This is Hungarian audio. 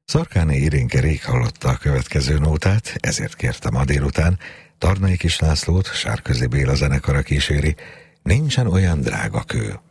Szarkáné Irénke rég hallotta a következő nótát, ezért kérte ma délután. Tarnai Kis Lászlót Sárközi Béla zenekara kíséri. Nincsen olyan drága kő.